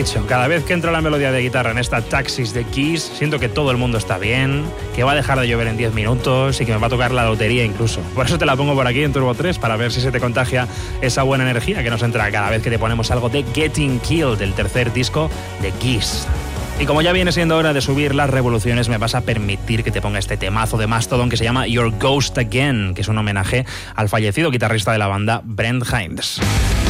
dicho, cada vez que entra la melodía de guitarra en esta Taxis de Kiss, siento que todo el mundo está bien, que va a dejar de llover en 10 minutos y que me va a tocar la lotería incluso. Por eso te la pongo por aquí en Turbo 3, para ver si se te contagia esa buena energía que nos entra cada vez que te ponemos algo de Getting Killed, el tercer disco de Kiss. Y como ya viene siendo hora de subir las revoluciones, me vas a permitir que te ponga este temazo de Mastodon que se llama Your Ghost Again, que es un homenaje al fallecido guitarrista de la banda, Brent Hinds.